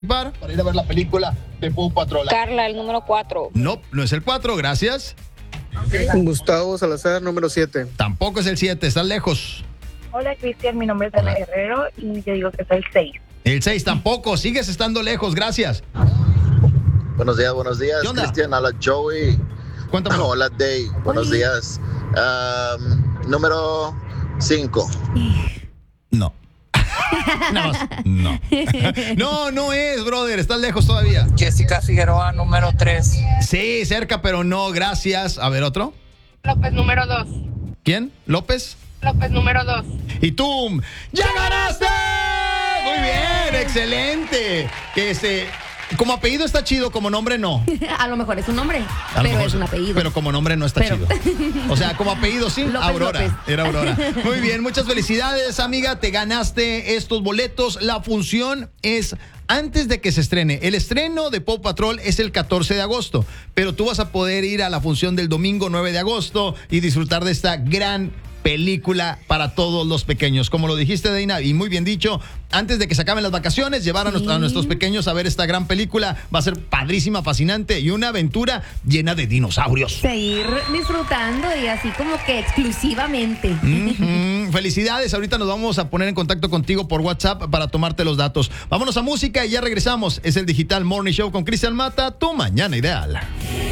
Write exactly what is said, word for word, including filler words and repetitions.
Para, para ir a ver la película de Paw Patrol. Carla, el número cuatro. No, no es el cuatro, gracias. Gustavo Salazar, número siete. Tampoco es el siete, estás lejos. Hola, Cristian, mi nombre es Ana Guerrero y yo digo que es el seis. El seis tampoco, sigues estando lejos, gracias. Buenos días, buenos días, ¿Qué onda? Cristian, hola Joey. Cuéntame. Hola Day, buenos Oli. días. Um, número cinco. No. Nada más, no. No, no es, brother, estás lejos todavía. Jessica Figueroa, número tres. Sí, cerca, pero no, gracias. A ver, otro. López, número dos. ¿Quién? ¿López? López, número dos. Y tú, ¡ya ganaste! Muy bien, excelente. Que este, como apellido está chido, como nombre no. A lo mejor es un nombre, A lo pero mejor es sí, un apellido. Pero como nombre no está Pero- chido. O sea, como apellido sí, López Aurora. López. Era Aurora. Muy bien, muchas felicidades, amiga. Te ganaste estos boletos. La función es antes de que se estrene. El estreno de Paw Patrol es el catorce de agosto, pero tú vas a poder ir a la función del domingo nueve de agosto y disfrutar de esta gran película para todos los pequeños. Como lo dijiste, Deina, y muy bien dicho, antes de que se acaben las vacaciones, llevar a, Sí. nuestro- a nuestros pequeños a ver esta gran película. Va a ser padrísima, fascinante y una aventura llena de dinosaurios. Seguir disfrutando y así como que exclusivamente. Ujú. Felicidades, ahorita nos vamos a poner en contacto contigo por WhatsApp para tomarte los datos. Vámonos a música y ya regresamos. Es el Digital Morning Show con Cristian Mata, tu mañana ideal.